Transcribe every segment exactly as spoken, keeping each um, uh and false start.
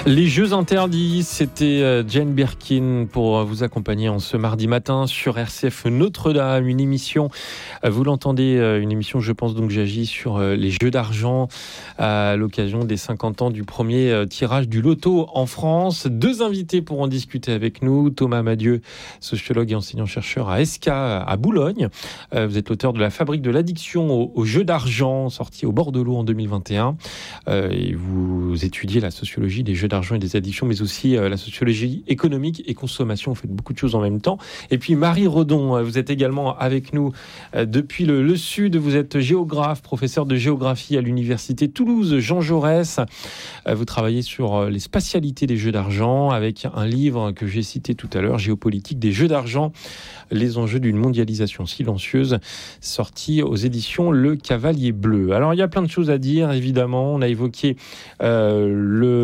Les Jeux interdits, c'était Jane Birkin pour vous accompagner en ce mardi matin sur R C F Notre-Dame, une émission, vous l'entendez, une émission je pense donc j'agis sur les Jeux d'argent à l'occasion des cinquante ans du premier tirage du loto en France. Deux invités pour en discuter avec nous, Thomas Madieu, sociologue et enseignant-chercheur à ESCA à Boulogne. Vous êtes l'auteur de La fabrique de l'addiction aux Jeux d'argent, sorti au bord de l'eau en deux mille vingt et un. Et vous étudiez la sociologie des jeux d'argent et des addictions, mais aussi euh, la sociologie économique et consommation. Vous faites beaucoup de choses en même temps. Et puis Marie Redon, vous êtes également avec nous euh, depuis le, le Sud. Vous êtes géographe, professeur de géographie à l'université Toulouse Jean Jaurès. Euh, vous travaillez sur euh, les spatialités des jeux d'argent avec un livre que j'ai cité tout à l'heure, Géopolitique des jeux d'argent, les enjeux d'une mondialisation silencieuse, sorti aux éditions Le Cavalier Bleu. Alors il y a plein de choses à dire, évidemment. On a évoqué euh,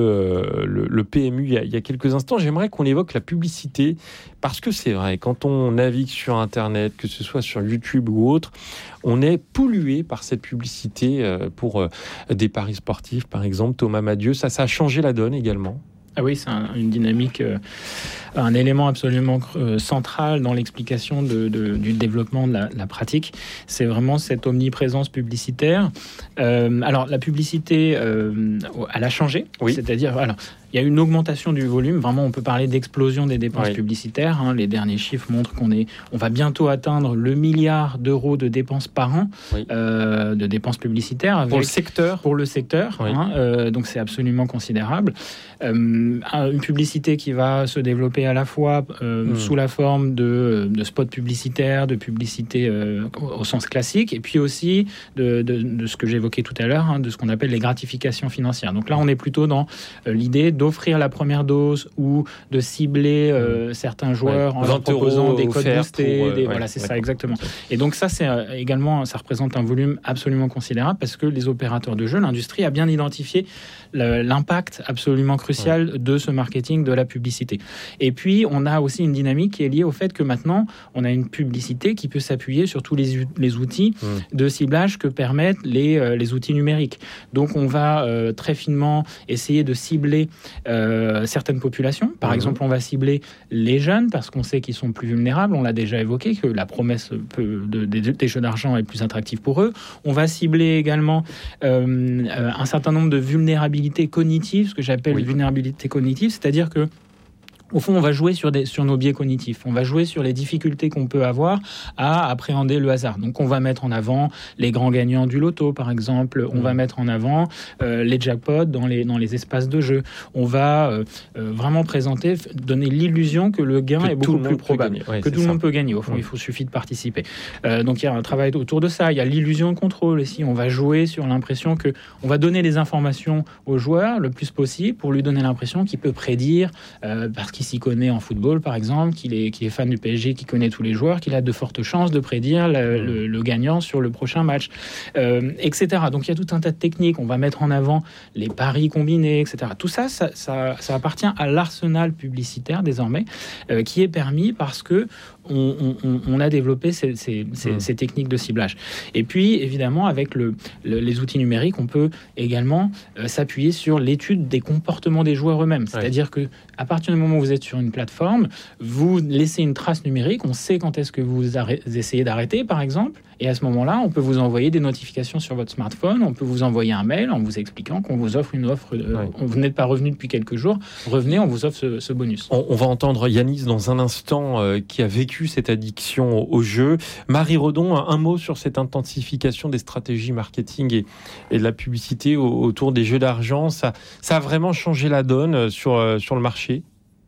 le, le, le P M U il y, a, il y a quelques instants. J'aimerais qu'on évoque la publicité, parce que c'est vrai, quand on navigue sur Internet, que ce soit sur YouTube ou autre, on est pollué par cette publicité euh, pour euh, des paris sportifs, par exemple. Thomas Madieu, ça, ça a changé la donne également. Ah oui, c'est un, une dynamique, euh, un élément absolument euh, central dans l'explication de, de, du développement de la, de la pratique. C'est vraiment cette omniprésence publicitaire. Euh, alors, la publicité, euh, elle a changé. Oui. C'est-à-dire, alors, il y a une augmentation du volume. Vraiment, on peut parler d'explosion des dépenses oui. publicitaires. Hein. Les derniers chiffres montrent qu'on est, on va bientôt atteindre le milliard d'euros de dépenses par an, oui. euh, de dépenses publicitaires. Avec, pour le secteur. Pour le secteur. Oui. Hein, euh, donc, c'est absolument considérable. Euh, une publicité qui va se développer à la fois euh, mmh. sous la forme de, de spots publicitaires, de publicité euh, au sens classique, et puis aussi de, de, de ce que j'évoquais tout à l'heure, hein, de ce qu'on appelle les gratifications financières. Donc là, on est plutôt dans euh, l'idée d'offrir la première dose ou de cibler euh, certains joueurs ouais. en leur proposant des codes boostés. Pour, euh, des, ouais, voilà, c'est ouais, ça, exactement. Et donc ça, c'est euh, également, ça représente un volume absolument considérable parce que les opérateurs de jeux, l'industrie a bien identifié le, l'impact absolument crucial ouais. de ce marketing, de la publicité. Et puis, on a aussi une dynamique qui est liée au fait que maintenant, on a une publicité qui peut s'appuyer sur tous les, les outils mmh. de ciblage que permettent les, euh, les outils numériques. Donc, on va euh, très finement essayer de cibler euh, certaines populations. Par mmh. exemple, on va cibler les jeunes parce qu'on sait qu'ils sont plus vulnérables. On l'a déjà évoqué, que la promesse peut, de, de, des jeux d'argent est plus attractive pour eux. On va cibler également euh, un certain nombre de vulnérabilités cognitives, ce que j'appelle oui. vulnérabilité cognitive, c'est-à-dire que au fond, on va jouer sur, des, sur nos biais cognitifs. On va jouer sur les difficultés qu'on peut avoir à appréhender le hasard. Donc, on va mettre en avant les grands gagnants du loto, par exemple. On mmh. va mettre en avant euh, les jackpots dans les, dans les espaces de jeu. On va euh, euh, vraiment présenter, donner l'illusion que le gain que est beaucoup plus probable, ouais, que tout le monde peut gagner. Au fond, mmh. il faut suffit de participer. Euh, donc, il y a un travail autour de ça. Il y a l'illusion de contrôle aussi. On va jouer sur l'impression que on va donner des informations au joueur le plus possible pour lui donner l'impression qu'il peut prédire, euh, parce qu'il qui s'y connaît en football, par exemple, qu'il est, qu'il est fan du P S G, qui connaît tous les joueurs, qu'il a de fortes chances de prédire le, le, le gagnant sur le prochain match, euh, et cetera. Donc, il y a tout un tas de techniques. On va mettre en avant les paris combinés, et cetera. Tout ça, ça, ça, ça appartient à l'arsenal publicitaire, désormais, euh, qui est permis parce que on, on, on a développé ces, ces, ces, mmh. ces techniques de ciblage. Et puis, évidemment, avec le, le, les outils numériques, on peut également euh, s'appuyer sur l'étude des comportements des joueurs eux-mêmes. C'est-à-dire ouais. que à partir du moment où vous êtes sur une plateforme, vous laissez une trace numérique, on sait quand est-ce que vous arrêtez, essayez d'arrêter, par exemple, et à ce moment-là, on peut vous envoyer des notifications sur votre smartphone, on peut vous envoyer un mail en vous expliquant qu'on vous offre une offre, de, ouais. vous n'êtes pas revenu depuis quelques jours, revenez, on vous offre ce, ce bonus. On, on va entendre Yanis dans un instant euh, qui a vécu cette addiction au jeu. Marie Redon, un, un mot sur cette intensification des stratégies marketing et, et de la publicité au, autour des jeux d'argent. Ça, ça a vraiment changé la donne sur, euh, sur le marché ?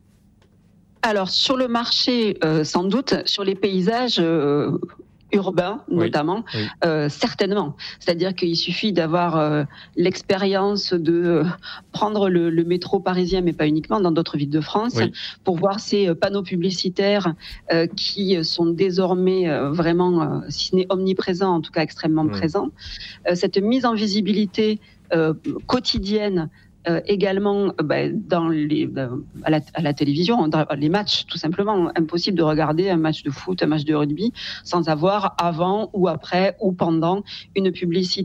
Alors, sur le marché, euh, sans doute, sur les paysages euh, urbains, oui, notamment, oui. Euh, certainement. C'est-à-dire qu'il suffit d'avoir euh, l'expérience de euh, prendre le, le métro parisien, mais pas uniquement, dans d'autres villes de France, oui. pour voir ces euh, panneaux publicitaires euh, qui sont désormais euh, vraiment, euh, si ce n'est omniprésents, en tout cas extrêmement mmh. présents. Euh, cette mise en visibilité euh, quotidienne, Euh, également euh, bah, dans les, euh, à, la, à la télévision, dans les matchs, tout simplement. Impossible de regarder un match de foot, un match de rugby, sans avoir avant ou après ou pendant une publicité